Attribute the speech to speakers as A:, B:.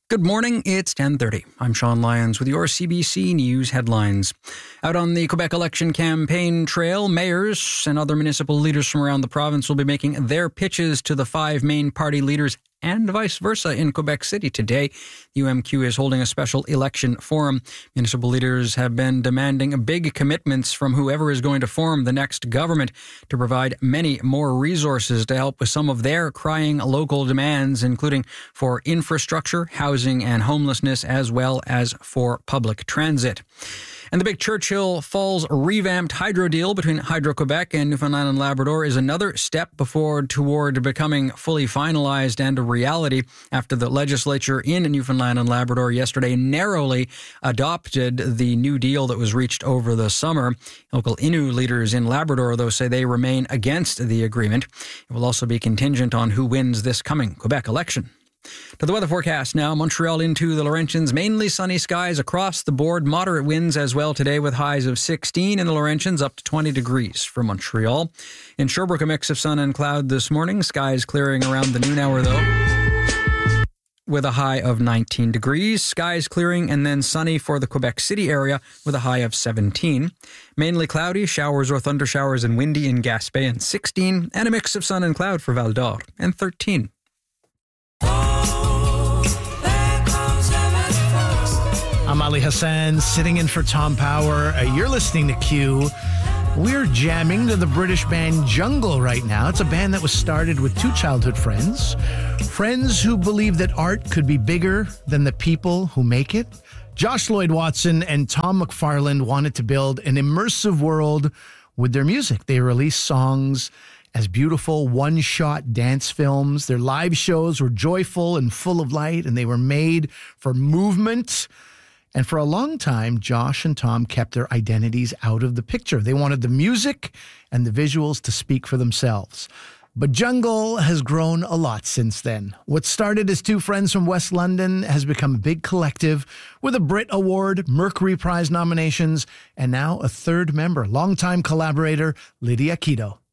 A: Good morning, it's 10:30. I'm Sean Lyons with your CBC News headlines. Out on the Quebec election campaign trail, mayors and other municipal leaders from around the province will be making their pitches to the five main party leaders and vice versa in Quebec City today. The UMQ is holding a special election forum. Municipal leaders have been demanding big commitments from whoever is going to form the next government to provide many more resources to help with some of their crying local demands, including for infrastructure, housing and homelessness, as well as for public transit. And the big Churchill Falls revamped hydro deal between Hydro-Quebec and Newfoundland and Labrador is another step toward becoming fully finalized and a reality after the legislature in Newfoundland and Labrador yesterday narrowly adopted the new deal that was reached over the summer. Local Innu leaders in Labrador, though, say they remain against the agreement. It will also be contingent on who wins this coming Quebec election. To the weather forecast now. Montreal into the Laurentians, mainly sunny skies across the board. Moderate winds as well today with highs of 16 in the Laurentians, up to 20 degrees for Montreal. In Sherbrooke, a mix of sun and cloud this morning. Skies clearing around the noon hour though, with a high of 19 degrees. Skies clearing and then sunny for the Quebec City area with a high of 17. Mainly cloudy, showers or thundershowers and windy in Gaspé and 16. And a mix of sun and cloud for Val d'Or and 13.
B: I'm Ali Hassan, sitting in for Tom Power. You're listening to Q. We're jamming to the British band Jungle right now. It's a band that was started with two childhood friends. Friends who believe that art could be bigger than the people who make it. Josh Lloyd Watson and Tom McFarland wanted to build an immersive world with their music. They released songs as beautiful one-shot dance films. Their live shows were joyful and full of light, and they were made for movement. And for a long time, Josh and Tom kept their identities out of the picture. They wanted the music and the visuals to speak for themselves. But Jungle has grown a lot since then. What started as two friends from West London has become a big collective with a Brit Award, Mercury Prize nominations, and now a third member, longtime collaborator Lydia Quito.